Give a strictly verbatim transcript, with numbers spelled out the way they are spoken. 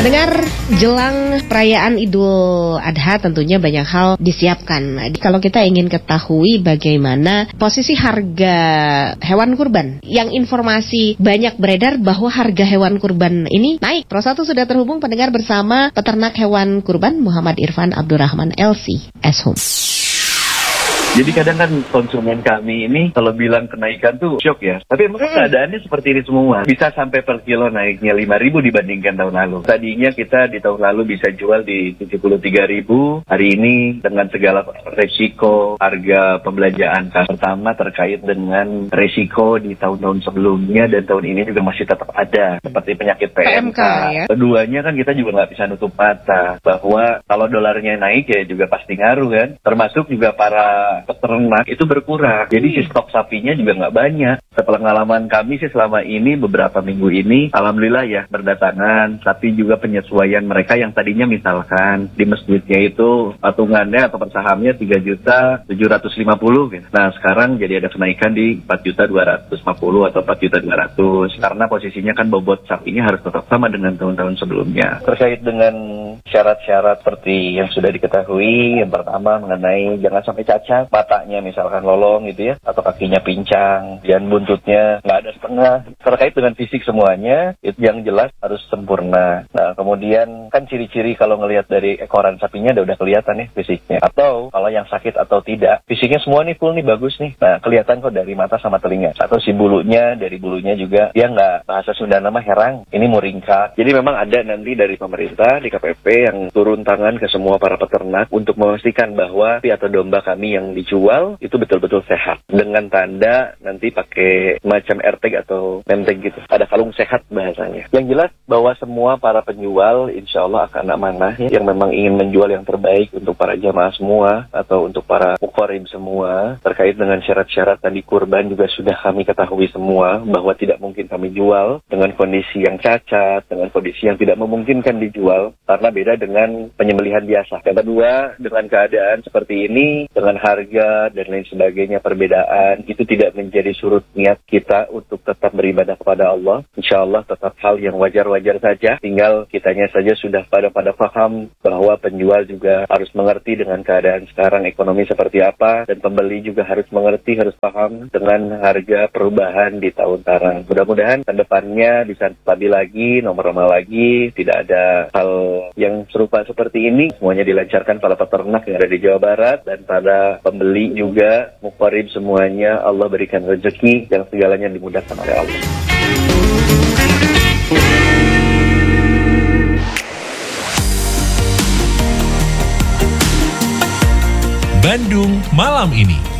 Pendengar, jelang perayaan Idul Adha tentunya banyak hal disiapkan. Jadi kalau kita ingin ketahui bagaimana posisi harga hewan kurban, yang informasi banyak beredar bahwa harga hewan kurban ini naik. Pro satu sudah terhubung pendengar bersama peternak hewan kurban Muhammad Irfan Abdurrahman L C S Home. Jadi kadang kan konsumen kami ini kalau bilang kenaikan tuh shock ya. Tapi emang keadaannya seperti ini semua. Bisa sampai per kilo naiknya lima ribu dibandingkan tahun lalu. Tadinya kita di tahun lalu bisa jual di tujuh puluh tiga ribu. Hari ini dengan segala resiko harga pembelanjaan kas pertama terkait dengan resiko di tahun-tahun sebelumnya dan tahun ini juga masih tetap ada. Seperti penyakit P M K. Ya? Keduanya kan kita juga nggak bisa nutup mata bahwa kalau dolarnya naik ya juga pasti ngaruh kan. Termasuk juga para peternak itu berkurang. Jadi si stok sapinya juga nggak banyak. Sepengalaman kami sih selama ini beberapa minggu ini, alhamdulillah ya berdatangan. Tapi juga penyesuaian mereka yang tadinya misalkan di masjidnya itu patungannya atau persahamnya tiga juta tujuh ratus lima puluh gitu. Nah sekarang jadi ada kenaikan di empat juta dua ratus lima puluh atau empat juta dua ratus. Karena posisinya kan bobot sapinya harus tetap sama dengan tahun-tahun sebelumnya. Terkait dengan syarat-syarat seperti yang sudah diketahui, yang pertama mengenai jangan sampai cacat. Matanya misalkan lolong gitu ya, atau kakinya pincang, dan buntutnya nggak ada setengah. Terkait dengan fisik semuanya, itu yang jelas harus sempurna. Nah, kemudian kan ciri-ciri kalau ngelihat dari ekoran sapinya udah, udah kelihatan nih fisiknya. Atau kalau yang sakit atau tidak, fisiknya semua nih full nih, bagus nih. Nah, kelihatan kok dari mata sama telinga. Atau si bulunya, dari bulunya juga, dia nggak, bahasa Sunda nama herang, ini muringkak. Jadi memang ada nanti dari pemerintah, di K P P yang turun tangan ke semua para peternak untuk memastikan bahwa sapi atau domba kami yang dijual itu betul-betul sehat dengan tanda nanti pakai macam R T G atau name tag gitu, ada kalung sehat bahasanya. Yang jelas bahwa semua para penjual insya Allah akan amanah ya, yang memang ingin menjual yang terbaik untuk para jamaah semua atau untuk para muqarrib semua. Terkait dengan syarat-syarat tadi kurban juga sudah kami ketahui semua bahwa tidak mungkin kami jual dengan kondisi yang cacat, dengan kondisi yang tidak memungkinkan dijual karena beda dengan penyembelihan biasa. Yang kedua, dengan keadaan seperti ini, dengan harga dan lain sebagainya, perbedaan itu tidak menjadi surut niat kita untuk tetap beribadah kepada Allah. Insya Allah tetap hal yang wajar-wajar saja, tinggal kitanya saja sudah pada-pada paham bahwa penjual juga harus mengerti dengan keadaan sekarang ekonomi seperti apa, dan pembeli juga harus mengerti, harus paham dengan harga perubahan di tahun tarang. Mudah-mudahan ke depannya bisa stabil lagi, normal lagi, tidak ada hal yang serupa seperti ini. Semuanya dilancarkan para peternak yang ada di Jawa Barat dan pada pembeli juga, muqarrib semuanya, Allah berikan rezeki yang segalanya dimudahkan oleh Allah. Bandung Malam Ini.